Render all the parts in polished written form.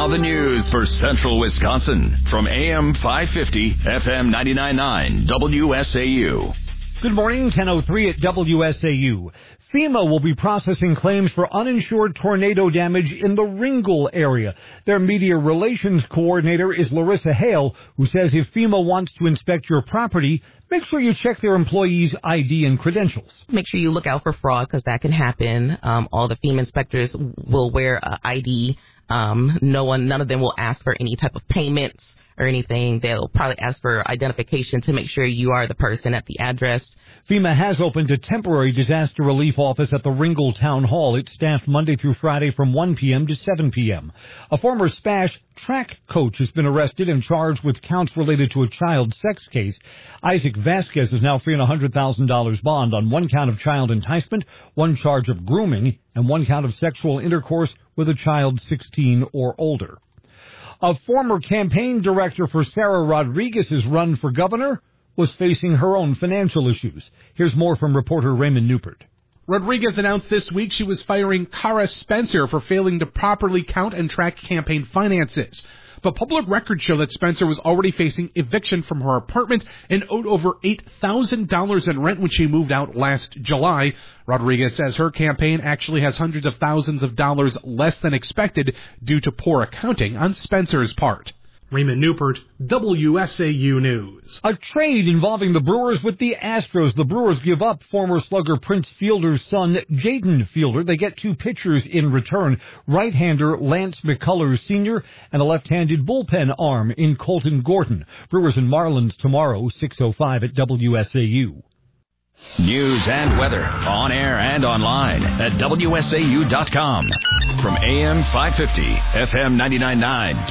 the news for Central Wisconsin from AM 550, FM 99.9, WSAU. Good morning, 10:03 at WSAU. FEMA will be processing claims for uninsured tornado damage in the Ringgold area. Their media relations coordinator is Larissa Hale, who says if FEMA wants to inspect your property, make sure you check their employees' ID and credentials. Make sure you look out for fraud because that can happen. All the FEMA inspectors will wear ID. None of them will ask for any type of payments or anything. They'll probably ask for identification to make sure you are the person at the address. FEMA has opened a temporary disaster relief office at the Ringgold Town Hall. It's staffed Monday through Friday from 1 p.m. to 7 p.m. A former SPASH track coach has been arrested and charged with counts related to a child sex case. Isaac Vasquez is now freeing a $100,000 bond on one count of child enticement, one charge of grooming, and one count of sexual intercourse with a child 16 or older. A former campaign director for Sarah Rodriguez's run for governor was facing her own financial issues. Here's more from reporter Raymond Newport. Rodriguez announced this week she was firing Cara Spencer for failing to properly count and track campaign finances. But public records show that Spencer was already facing eviction from her apartment and owed over $8,000 in rent when she moved out last July. Rodriguez says her campaign actually has hundreds of thousands of dollars less than expected due to poor accounting on Spencer's part. Raymond Newport, WSAU News. A trade involving the Brewers with the Astros. The Brewers give up former slugger Prince Fielder's son, Jaden Fielder. They get two pitchers in return, right-hander Lance McCullers Sr. and a left-handed bullpen arm in Colton Gordon. Brewers and Marlins tomorrow, 6:05 at WSAU. News and weather on air and online at WSAU.com. From AM 550, FM 99.9,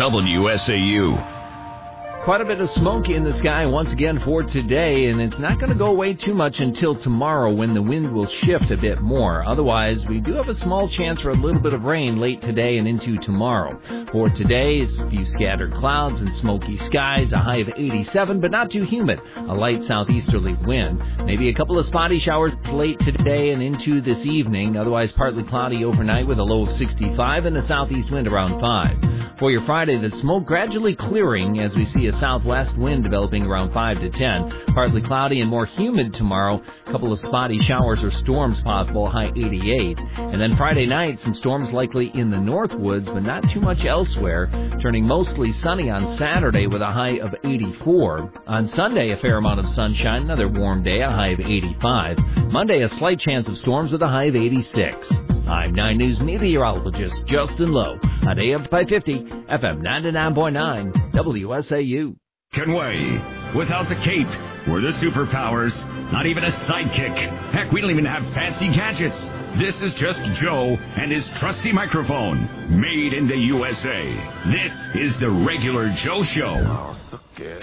WSAU. Quite a bit of smoke in the sky once again for today, and it's not going to go away too much until tomorrow when the wind will shift a bit more. Otherwise, we do have a small chance for a little bit of rain late today and into tomorrow. For today, it's a few scattered clouds and smoky skies, a high of 87, but not too humid. A light southeasterly wind. Maybe a couple of spotty showers late today and into this evening. Otherwise, partly cloudy overnight with a low of 65 and a southeast wind around 5. For your Friday, the smoke gradually clearing as we see a southwest wind developing around 5 to 10. Partly cloudy and more humid tomorrow. A couple of spotty showers or storms possible, high 88. And then Friday night, some storms likely in the north woods, but not too much elsewhere. Turning mostly sunny on Saturday with a high of 84. On Sunday, a fair amount of sunshine, another warm day, a high of 85. Monday, a slight chance of storms with a high of 86. I'm 9 News meteorologist Justin Lowe on AM 550, FM 99.9, WSAU. Kenway, without the cape, we're the superpowers. Not even a sidekick. Heck, we don't even have fancy gadgets. This is just Joe and his trusty microphone, made in the USA. This is the Regular Joe Show. Oh, so good.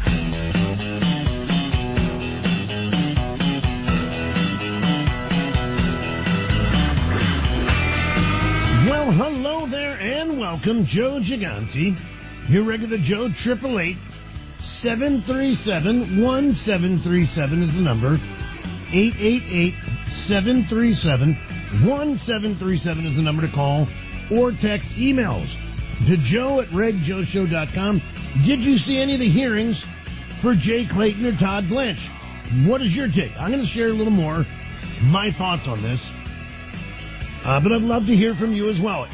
Well, hello there and welcome. Joe Gigante, your regular Joe, 888-737-1737 is the number. 888-737-1737 is the number to call or text emails to joe@regjoeshow.com. Did you see any of the hearings for Jay Clayton or Todd Blanche? What is your take? I'm going to share a little more my thoughts on this. But I'd love to hear from you as well.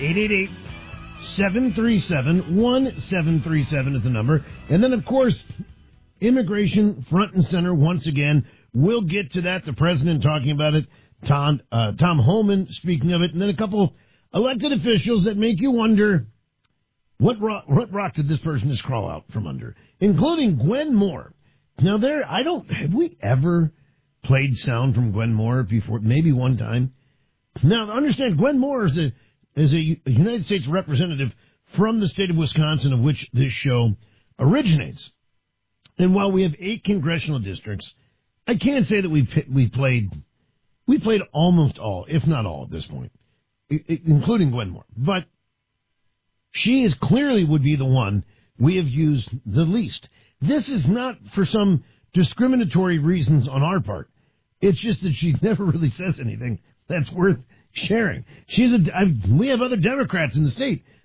888-737-1737 is the number. And then, of course, immigration front and center once again. We'll get to that. The president talking about it. Tom Homan speaking of it. And then a couple elected officials that make you wonder, what rock did this person just crawl out from under? Including Gwen Moore. Now, have we ever played sound from Gwen Moore before? Maybe one time. Now, understand, Gwen Moore is a United States representative from the state of Wisconsin, of which this show originates. And while we have 8 congressional districts, I can't say that we played almost all, if not all, at this point, including Gwen Moore. But she is clearly would be the one we have used the least. This is not for some discriminatory reasons on our part. It's just that she never really says anything that's worth sharing. We have other Democrats in the state